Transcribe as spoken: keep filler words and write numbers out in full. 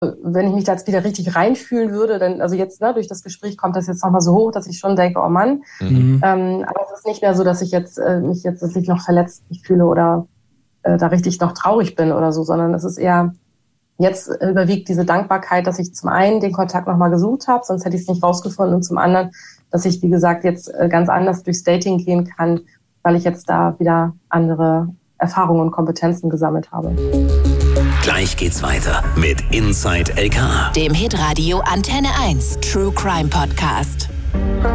Wenn ich mich da jetzt wieder richtig reinfühlen würde, dann, also jetzt, ne, durch das Gespräch kommt das jetzt nochmal so hoch, dass ich schon denke, oh Mann. Mhm. Ähm, aber es ist nicht mehr so, dass ich jetzt äh, mich jetzt dass ich noch verletzt mich fühle oder äh, da richtig noch traurig bin oder so, sondern es ist eher, jetzt überwiegt diese Dankbarkeit, dass ich zum einen den Kontakt nochmal gesucht habe, sonst hätte ich es nicht rausgefunden, und zum anderen, dass ich, wie gesagt, jetzt äh, ganz anders durchs Dating gehen kann, weil ich jetzt da wieder andere Erfahrungen und Kompetenzen gesammelt habe. Gleich geht's weiter mit Inside L K, dem Hitradio Antenne eins True Crime Podcast.